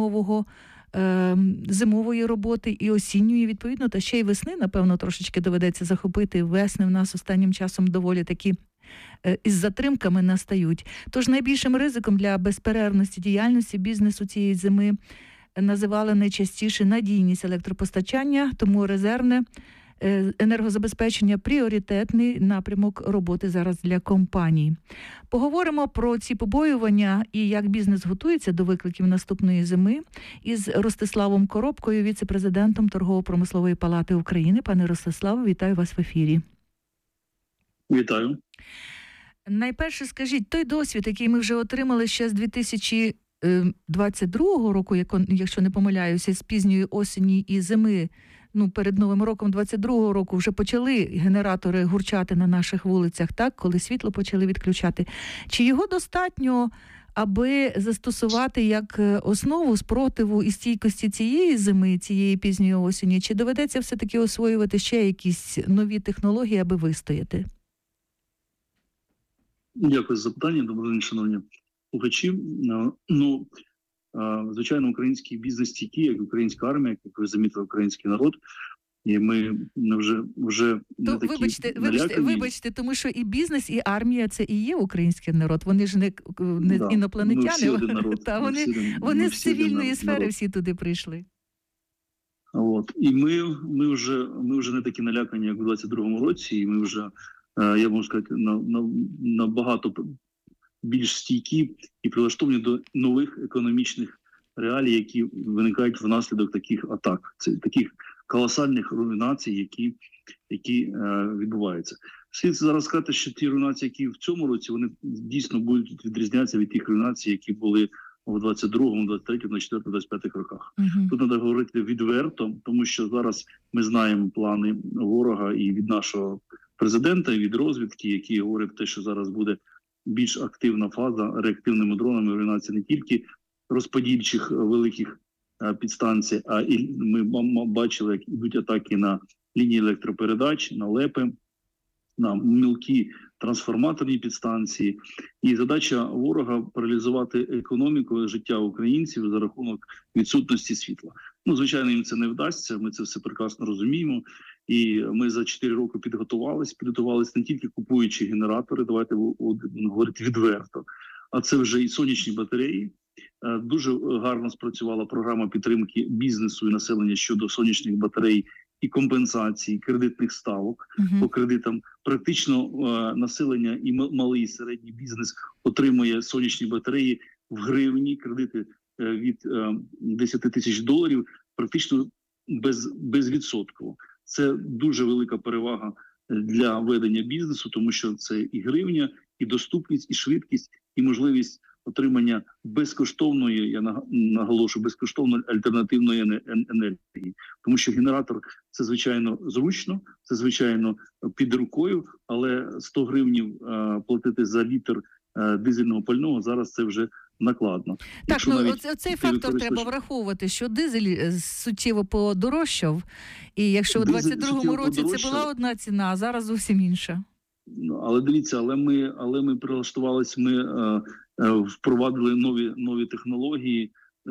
зимової роботи і осінньої, відповідно, та ще й весни, напевно, трошечки доведеться захопити. Весни в нас останнім часом доволі такі із затримками настають. Тож найбільшим ризиком для безперервності діяльності бізнесу цієї зими називали найчастіше надійність електропостачання, тому резервне енергозабезпечення – пріоритетний напрямок роботи зараз для компаній. Поговоримо про ці побоювання і як бізнес готується до викликів наступної зими із Ростиславом Коробкою, віце-президентом Торгово-промислової палати України. Пане Ростиславе, вітаю вас в ефірі. Вітаю. Найперше скажіть, той досвід, який ми вже отримали ще з 2022 року, якщо не помиляюся, з пізньої осені і зими, перед Новим роком 22-го року вже почали генератори гурчати на наших вулицях, так, коли світло почали відключати. Чи його достатньо, аби застосувати як основу спротиву і стійкості цієї зими, цієї пізньої осені, чи доведеться все-таки освоювати ще якісь нові технології, аби вистояти? Дякую за запитання. Доброго дня, шановні слухачі. Звичайно, український бізнес стійкий, як українська армія, як ви замітили, український народ. І ми вже не такі вибачте, тому що і бізнес, і армія – це і є український народ. Вони ж не інопланетяни. Вони з цивільної сфери всі туди прийшли. І ми вже не такі налякані, як у 22-му році, і ми вже, я можу сказати, набагато більш стійкі і прилаштовані до нових економічних реалій, які виникають внаслідок таких атак, це таких колосальних руйнацій, які відбуваються. Слід зараз сказати, що ті руйнації, які в цьому році, вони дійсно будуть відрізнятися від тих руйнацій, які були у 22-му, 23-му, 24-му, 25-х роках. Тут треба говорити відверто, тому що зараз ми знаємо плани ворога і від нашого президента, і від розвідки, які говорять те, що зараз буде більш активна фаза реактивними дронами руйнації не тільки розподільчих великих підстанцій, а і ми бачили, як ідуть атаки на лінії електропередач, на ЛЕПи, на мілкі трансформаторні підстанції. І задача ворога паралізувати економіку, життя українців за рахунок відсутності світла. Звичайно, їм це не вдасться, ми це все прекрасно розуміємо. І ми за 4 роки підготувались не тільки купуючи генератори, давайте говорити відверто, а це вже і сонячні батареї. Дуже гарно спрацювала програма підтримки бізнесу і населення щодо сонячних батарей і компенсації кредитних ставок по кредитам. Практично населення і малий і середній бізнес отримує сонячні батареї в гривні, кредити від $10 тисяч практично безвідсотково. Це дуже велика перевага для ведення бізнесу, тому що це і гривня, і доступність, і швидкість, і можливість отримання безкоштовної, я наголошую, безкоштовної альтернативної енергії. Тому що генератор – це, звичайно, зручно, це, звичайно, під рукою, але 100 гривнів платити за літр дизельного пального зараз це вже накладно. Так, цей фактор треба враховувати, що дизель суттєво подорожчав, і якщо у 22-му році це була одна ціна, а зараз зовсім інша. Але дивіться, але ми прилаштувалися, ми впровадили нові технології,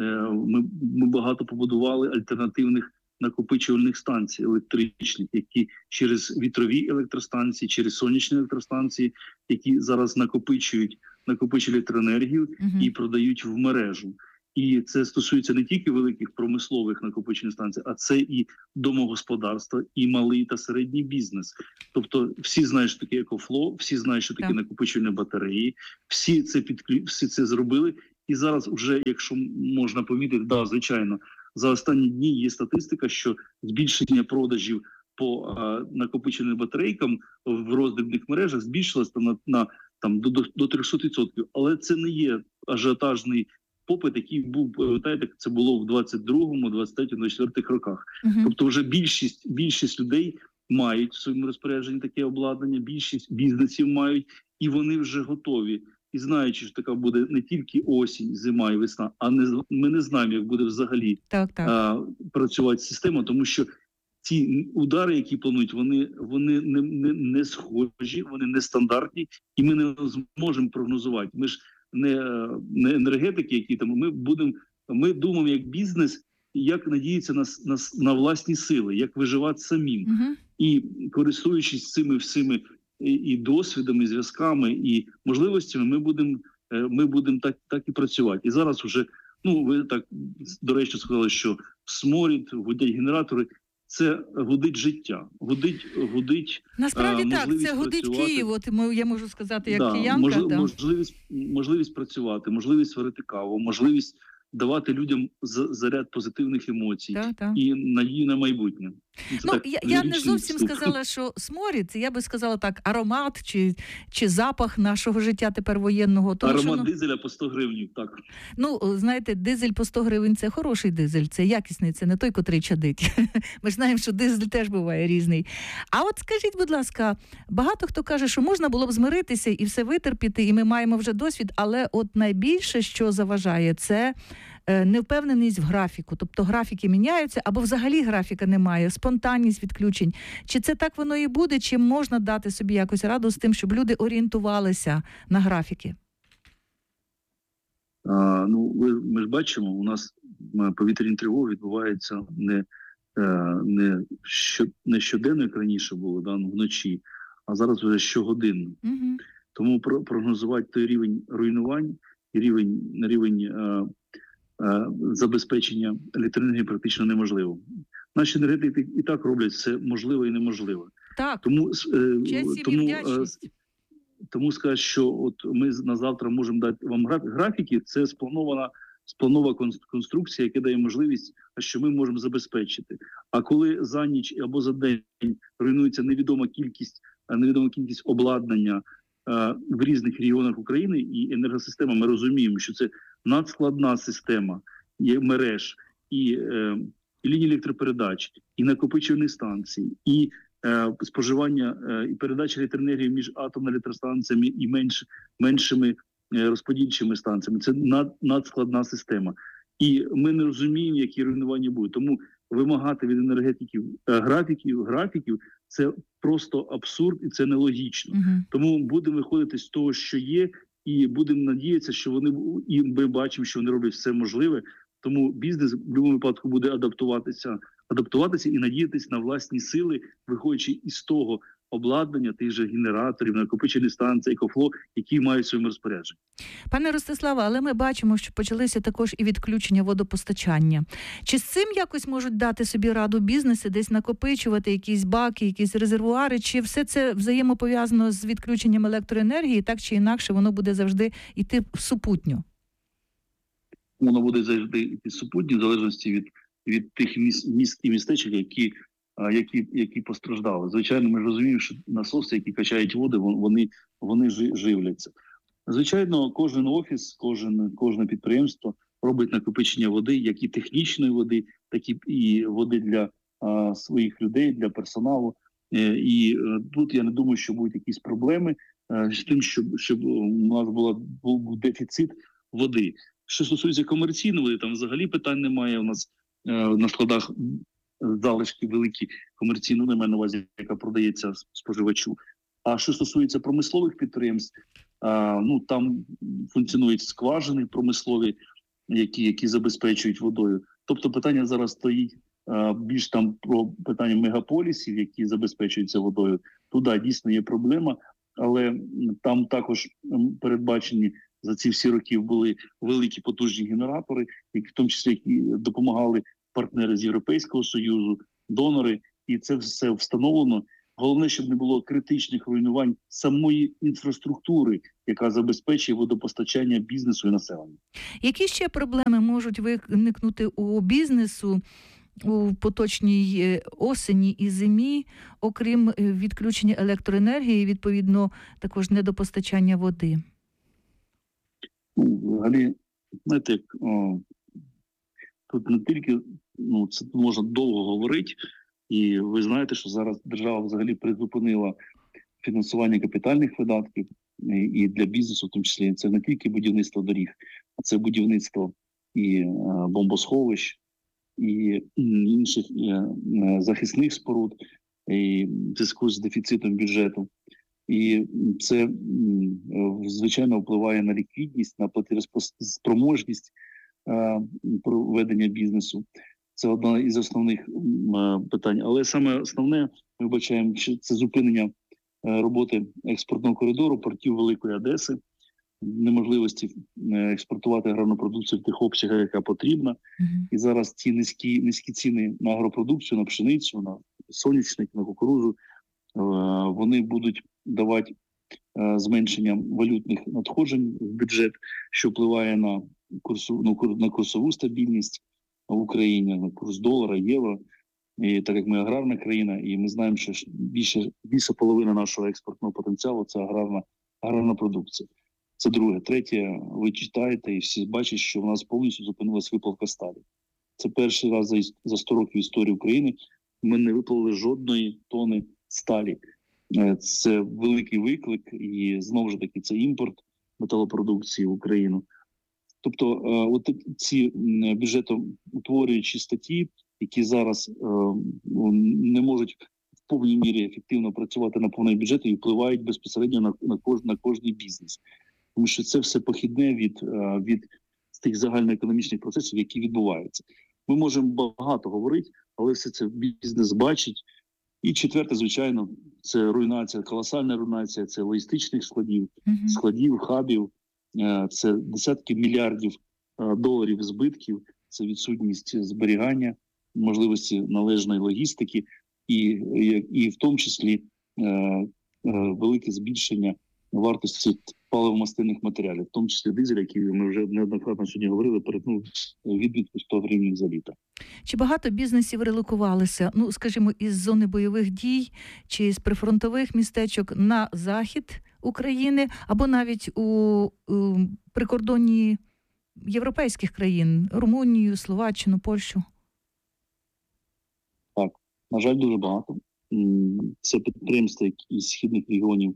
ми багато побудували альтернативних накопичувальних станцій електричних, які через вітрові електростанції, через сонячні електростанції, які зараз накопичують електроенергію і продають в мережу. І це стосується не тільки великих промислових накопичувальних станцій, а це і домогосподарства, і малий та середній бізнес. Тобто всі знають, що таке екофло, всі знають, що таке накопичувальні батареї, всі це зробили. І зараз вже, якщо можна помітити, да, звичайно, за останні дні є статистика, що збільшення продажів по накопичувальним батарейкам в роздрібних мережах збільшилось до 300%. Але це не є ажіотажний попит, який був, пам'ятаєте, це було в 22-му, 23-му, 24-х роках. Тобто вже більшість людей мають в своєму розпорядженні таке обладнання, більшість бізнесів мають, і вони вже готові. І знаючи, що така буде не тільки осінь, зима і весна, ми не знаємо, як буде взагалі працювати система, тому що ці удари, які планують, вони не схожі, вони не стандартні, і ми не зможемо прогнозувати. Ми ж не енергетики, які там, ми думаємо як бізнес, як надіятися на власні сили, як виживати самим. І користуючись цими всіми і досвідами, і зв'язками, і можливостями, ми будемо так і працювати. І зараз вже, ви так, до речі, сказали, що сморід, гудять генератори, це гудить життя, гудить насправді так, це гудить Київ, от я можу сказати, як киянка. Можливість працювати, можливість варити каву, можливість давати людям заряд позитивних емоцій і надію на майбутнє. Я не зовсім сказала, що сморід, я би сказала так, аромат чи запах нашого життя тепер воєнного. Аромат дизеля по 100 гривень, так. Знаєте, дизель по 100 гривень – це хороший дизель, це якісний, це не той, котрий чадить. Ми ж знаємо, що дизель теж буває різний. А от скажіть, будь ласка, багато хто каже, що можна було б змиритися і все витерпіти, і ми маємо вже досвід, але от найбільше, що заважає, це невпевненість в графіку. Тобто графіки міняються, або взагалі графіка немає, спонтанність відключень. Чи це так воно і буде, чи можна дати собі якось раду з тим, щоб люди орієнтувалися на графіки? Ми ж бачимо, у нас повітряні тривоги відбуваються не щоденно, як раніше було, вночі, а зараз вже щогодинно. Тому прогнозувати той рівень руйнувань і рівень забезпечення електроенергії практично неможливо. Наші енергетики і так роблять все можливе і неможливе. Так, тому скажу, що от ми на завтра можемо дати вам графіки, це спланована конструкція, яка дає можливість, що ми можемо забезпечити. А коли за ніч або за день руйнується невідома кількість обладнання в різних регіонах України і енергосистема, ми розуміємо, що це надскладна система є мереж, і лінії електропередач, і накопичувальних станцій, і споживання і передача електроенергії між атомними електростанціями і меншими розподільчими станціями. Це надскладна система. І ми не розуміємо, які руйнування будуть. Тому вимагати від енергетиків графіків – це просто абсурд і це нелогічно. Тому будемо виходити з того, що є, і будемо надіятися, що ми бачимо, що вони роблять все можливе. Тому бізнес в будь-якому випадку буде адаптуватися і надіятися на власні сили, виходячи із того обладнання, тих же генераторів, накопичувальних станцій, екофло, які мають в своєму розпорядженні. Пане Ростиславе, але ми бачимо, що почалися також і відключення водопостачання. Чи з цим якось можуть дати собі раду бізнеси, десь накопичувати якісь баки, якісь резервуари, чи все це взаємопов'язано з відключенням електроенергії, так чи інакше воно буде завжди йти супутньо? Воно буде завжди йти супутньо, в залежності від тих міст і містечок, які які постраждали. Звичайно, ми ж розуміємо, що насоси, які качають води, вони живляться. Звичайно, кожен офіс, кожне підприємство робить накопичення води, як і технічної води, так і води для своїх людей, для персоналу. І тут я не думаю, що будуть якісь проблеми з тим, щоб у нас був дефіцит води. Що стосується комерційної води, там взагалі питань немає. У нас на складах залишки великі комерційної, немає на увазі, яка продається споживачу. А що стосується промислових підприємств, там функціонують скважини промислові, які забезпечують водою. Тобто питання зараз стоїть більш там про питання мегаполісів, які забезпечуються водою. Туди дійсно є проблема, але там також передбачені за ці всі роки були великі потужні генератори, які в тому числі які допомагали партнери з Європейського Союзу, донори, і це все встановлено. Головне, щоб не було критичних руйнувань самої інфраструктури, яка забезпечує водопостачання бізнесу і населення. Які ще проблеми можуть виникнути у бізнесу у поточній осені і зимі, окрім відключення електроенергії і, відповідно, також недопостачання води? Взагалі, знаєте, тут не тільки, це можна довго говорити, і ви знаєте, що зараз держава взагалі призупинила фінансування капітальних видатків і для бізнесу, в тому числі це не тільки будівництво доріг, а це будівництво і бомбосховищ, і інших захисних споруд, і в зв'язку з дефіцитом бюджету. І це, звичайно, впливає на ліквідність, на платежеспроможність проведення бізнесу. Це одна із основних питань. Але саме основне, ми бачимо, що це зупинення роботи експортного коридору портів Великої Одеси, неможливості експортувати аграрну продукцію в тих обсягах, яка потрібна. І зараз ці низькі ціни на агропродукцію, на пшеницю, на соняшник, на кукурудзу, вони будуть давати зменшення валютних надходжень в бюджет, що впливає на курсову стабільність в Україні, на курс долара, євро. І так як ми аграрна країна, і ми знаємо, що більше половина нашого експортного потенціалу – це аграрна продукція. Це друге. Третє, ви читаєте і всі бачать, що в нас повністю зупинилась виплавка сталі. Це перший раз за 100 років історії України ми не виплавили жодної тони сталі. Це великий виклик, і знову ж таки це імпорт металопродукції в Україну. Тобто от ці бюджетоутворюючі статті, які зараз не можуть в повній мірі ефективно працювати на повний бюджет і впливають безпосередньо на кожний бізнес. Тому що це все похідне від тих загальноекономічних процесів, які відбуваються. Ми можемо багато говорити, але все це бізнес бачить. І четверте, звичайно, це руйнація, колосальна руйнація, це логістичних складів, хабів, це десятки мільярдів доларів збитків, це відсутність зберігання, можливості належної логістики і в тому числі велике збільшення вартості паливомастильних матеріалів, в тому числі дизель, який ми вже неоднократно сьогодні говорили, перетнув відмітку 100 гривень за літр. Чи багато бізнесів релокувалися, скажімо, із зони бойових дій чи з прифронтових містечок на захід України або навіть у прикордонні європейських країн, Румунію, Словаччину, Польщу? Так, на жаль, дуже багато. Це підприємства із східних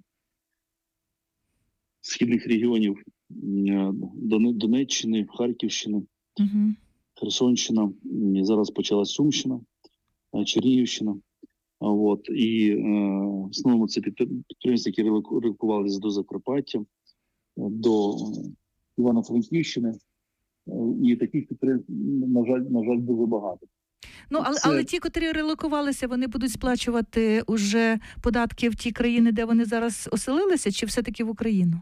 регіонів Донеччини, Харківщини, Херсонщина, зараз почалась Сумщина, Чернігівщина. І в основному це підприємства, які релокувалися до Закарпаття, до Івано-Франківщини. І таких підприємств, на жаль, дуже багато. Але ті, котрі релокувалися, вони будуть сплачувати уже податки в ті країни, де вони зараз оселилися, чи все-таки в Україну?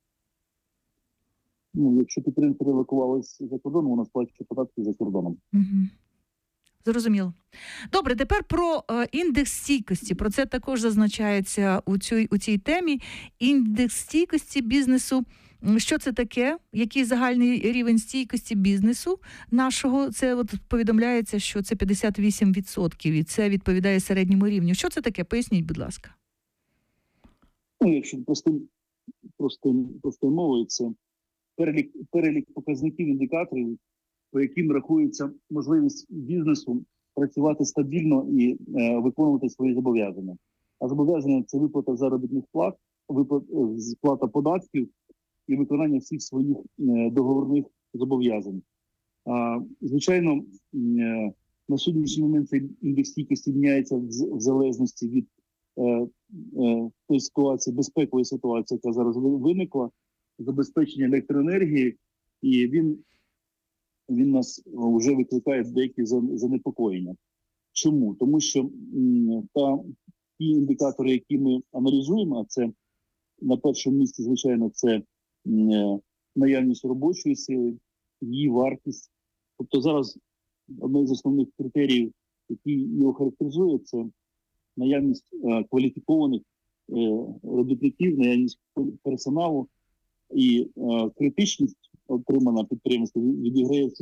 Якщо підприємство релокувалися за кордоном, вона сплачує податки за кордоном. Зрозуміло. Добре, тепер про індекс стійкості. Про це також зазначається у цій темі. Індекс стійкості бізнесу Що це таке? Який загальний рівень стійкості бізнесу нашого? Це от повідомляється, що це 58%, і це відповідає середньому рівню. Що це таке? Поясніть, будь ласка. Якщо простою мовою, це перелік показників, індикаторів, по яким рахується можливість бізнесу працювати стабільно і виконувати свої зобов'язання. А зобов'язання – це виплата заробітних плат, сплата податків і виконання всіх своїх договорних зобов'язань. Звичайно, на сьогоднішній момент цей індекс стійкості міняється в залежності від тої ситуації, безпекової ситуації, яка зараз виникла, забезпечення електроенергії, і він нас вже викликає деякі занепокоєння. Чому? Тому що ті індикатори, які ми аналізуємо, а це на першому місці, звичайно, це наявність робочої сили, її вартість. Тобто зараз одне з основних критеріїв, який його характеризує, це наявність кваліфікованих робітників, наявність персоналу і критичність отримана підприємства відіграє